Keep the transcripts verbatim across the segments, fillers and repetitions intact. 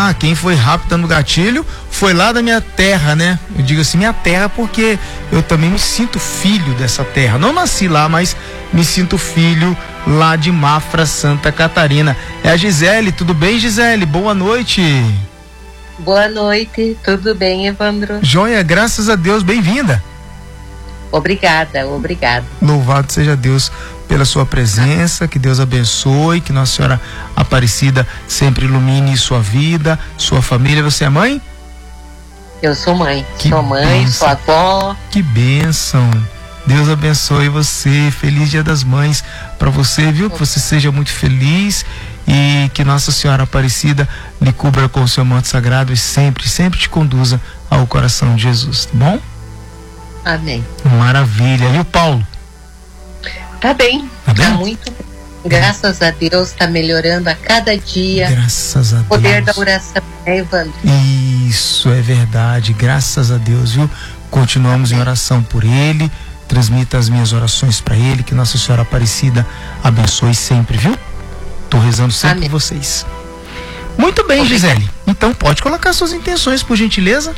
Ah, quem foi rápido no gatilho foi lá da minha terra, né? Eu digo assim, minha terra, porque eu também me sinto filho dessa terra. Não nasci lá, mas me sinto filho lá de Mafra, Santa Catarina. É a Gisele, tudo bem, Gisele? Boa noite. Boa noite, tudo bem, Evandro? Joia, graças a Deus, bem-vinda. Obrigada, obrigada. Louvado seja Deus pela sua presença, que Deus abençoe, que Nossa Senhora Aparecida sempre ilumine sua vida, sua família. Você é mãe? Eu sou mãe, que sou mãe, bênção. sou avó. Que bênção. Deus abençoe você, feliz Dia das Mães para você, viu? Que você seja muito feliz e que Nossa Senhora Aparecida lhe cubra com o seu manto sagrado e sempre, sempre te conduza ao coração de Jesus, tá bom? Amém. Maravilha. E o Paulo? Tá bem, tá, tá bem? muito bem. Graças a Deus, tá melhorando a cada dia. Graças a Deus. O poder da oração, né, Evandro? Isso, é verdade. Graças a Deus, viu? Continuamos Amém. Em oração por ele. Transmita as minhas orações para ele. Que Nossa Senhora Aparecida abençoe sempre, viu? Tô rezando sempre Amém. Por vocês. Muito bem, Obrigada. Gisele. Então pode colocar suas intenções, por gentileza.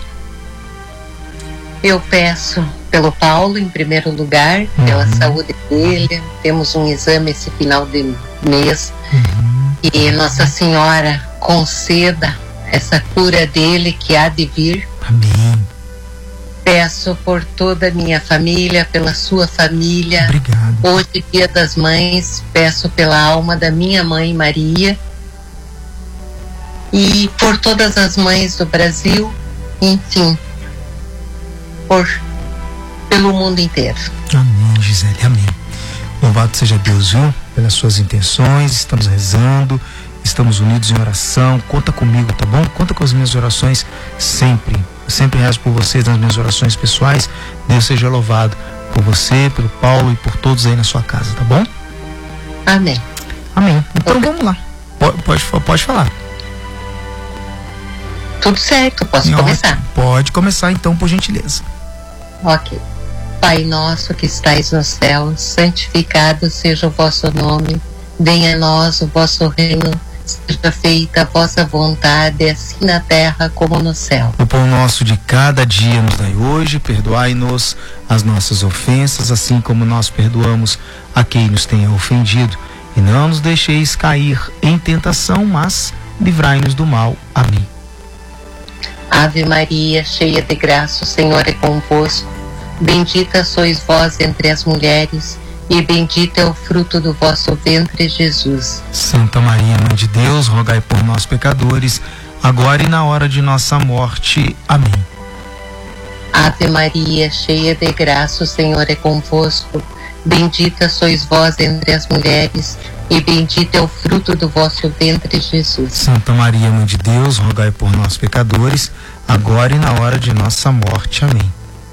Eu peço pelo Paulo, em primeiro lugar, uhum. pela saúde dele. Temos um exame esse final de mês. Uhum. E Nossa Senhora conceda essa cura dele que há de vir. Amém. Peço por toda a minha família, pela sua família. Obrigado. Hoje, Dia das Mães, peço pela alma da minha mãe Maria. E por todas as mães do Brasil, enfim. Por, pelo mundo inteiro. Amém, Gisele, amém. Louvado seja Deus, viu? Pelas suas intenções, estamos rezando, estamos unidos em oração. Conta comigo, tá bom? Conta com as minhas orações sempre. Eu sempre rezo por vocês nas minhas orações pessoais. Deus seja louvado por você, pelo Paulo e por todos aí na sua casa, tá bom? Amém. Amém. Então vamos lá. Pode, pode, pode falar. Tudo certo, posso Não, começar? Pode começar então, por gentileza. Ok. Pai nosso que estais no céu, santificado seja o vosso nome, venha a nós o vosso reino, seja feita a vossa vontade, assim na terra como no céu. O pão nosso de cada dia nos dai hoje, perdoai-nos as nossas ofensas, assim como nós perdoamos a quem nos tenha ofendido, e não nos deixeis cair em tentação, mas livrai-nos do mal. Amém. Ave Maria, cheia de graça, o Senhor é convosco. Bendita sois vós entre as mulheres, e bendito é o fruto do vosso ventre, Jesus. Santa Maria, Mãe de Deus, rogai por nós, pecadores, agora e na hora de nossa morte. Amém. Ave Maria, cheia de graça, o Senhor é convosco. Bendita sois vós entre as mulheres, e bendito é o fruto do vosso ventre, Jesus. Santa Maria, Mãe de Deus, rogai por nós, pecadores, agora e na hora de nossa morte. Amém.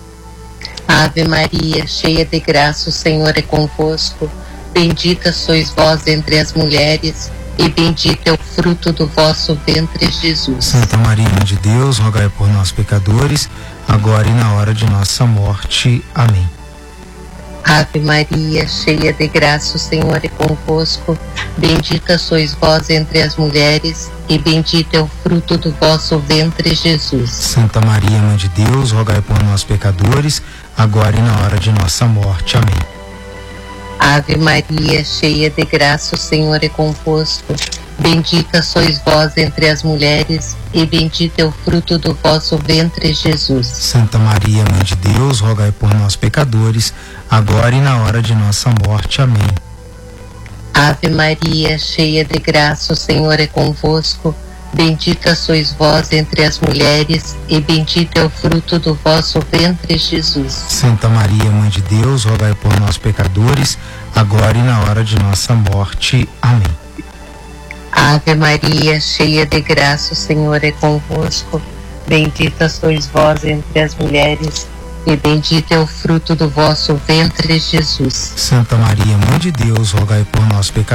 Ave Maria, cheia de graça, o Senhor é convosco. Bendita sois vós entre as mulheres, e bendito é o fruto do vosso ventre, Jesus. Santa Maria, Mãe de Deus, rogai por nós, pecadores, agora e na hora de nossa morte. Amém. Ave Maria, cheia de graça, o Senhor é convosco. Bendita sois vós entre as mulheres, e bendito é o fruto do vosso ventre, Jesus. Santa Maria, Mãe de Deus, rogai por nós, pecadores, agora e na hora de nossa morte. Amém. Ave Maria, cheia de graça, o Senhor é convosco. Bendita sois vós entre as mulheres, e bendito é o fruto do vosso ventre, Jesus. Santa Maria, Mãe de Deus, rogai por nós, pecadores, agora e na hora de nossa morte. Amém. Ave Maria, cheia de graça, o Senhor é convosco. Bendita sois vós entre as mulheres, e bendito é o fruto do vosso ventre, Jesus. Santa Maria, Mãe de Deus, rogai por nós, pecadores, agora e na hora de nossa morte. Amém. Ave Maria, cheia de graça, o Senhor é convosco. Bendita sois vós entre as mulheres, e bendito é o fruto do vosso ventre, Jesus. Santa Maria, Mãe de Deus, rogai por nós, pecadores,